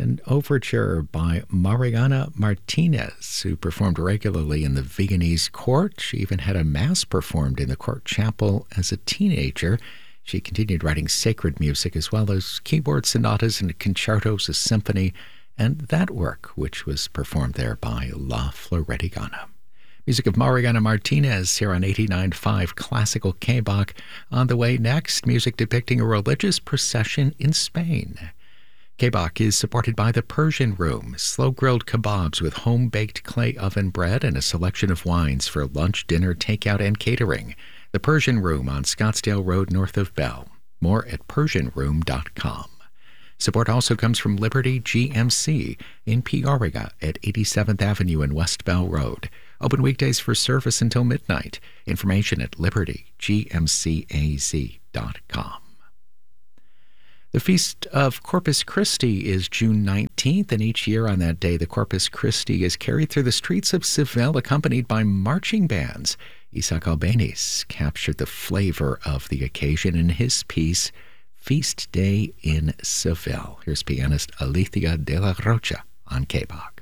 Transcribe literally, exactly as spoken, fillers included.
an overture by Mariana Martinez, who performed regularly in the Viennese court. She even had a mass performed in the court chapel as a teenager. She continued writing sacred music as well as keyboard sonatas and concertos, a symphony, and that work, which was performed there by La Floredigana. Music of Mariana Martinez here on eighty-nine point five Classical K-Bach. On the way next, music depicting a religious procession in Spain. K-Bach is supported by the Persian Room, slow-grilled kebabs with home-baked clay oven bread and a selection of wines for lunch, dinner, takeout, and catering. The Persian Room on Scottsdale Road north of Bell. More at persian room dot com. Support also comes from Liberty G M C in Peoria at eighty-seventh Avenue and West Bell Road. Open weekdays for service until midnight. Information at liberty g m c a z dot com. The Feast of Corpus Christi is June nineteenth, and each year on that day, the Corpus Christi is carried through the streets of Seville accompanied by marching bands. Isaac Albéniz captured the flavor of the occasion in his piece, Feast Day in Seville. Here's pianist Alicia de la Rocha on K-Bach.